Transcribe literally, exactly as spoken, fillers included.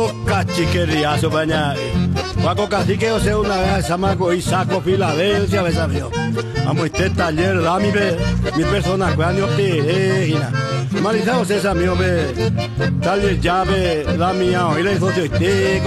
Oh, cachiqueriazo, baña. Paco Cacique, o sea, una vez Samaco y Saco Filadelfia, ves a Dios. Vamos a este taller, da mi, mi persona, cuando te Marizado, esa mi hombre. Taller llave, la mía, y le socio,